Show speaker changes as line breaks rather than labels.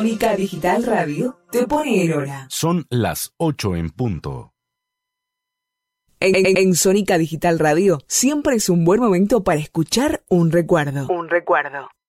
Sónica Digital Radio te pone el hora.
Son las 8 en punto.
En Sónica Digital Radio siempre es un buen momento para escuchar un recuerdo. Un recuerdo.